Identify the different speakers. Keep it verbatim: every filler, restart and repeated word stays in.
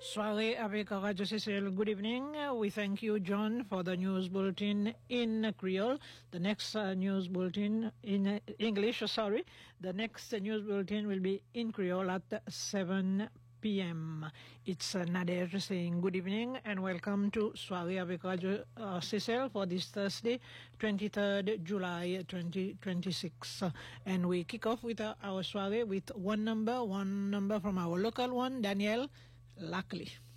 Speaker 1: Soirée avec Radio Cecil. Good evening. Uh, we thank you, John, for the news bulletin in Creole. The next uh, news bulletin in uh, English, uh, sorry. The next uh, news bulletin will be in Creole at seven p.m. It's uh, Nader saying good evening and welcome to Soirée avec Radio uh, Cecil for this Thursday, twenty-third July twenty twenty-six. Uh, and we kick off with uh, our soirée with one number, one number from our local one, Daniel Lackley.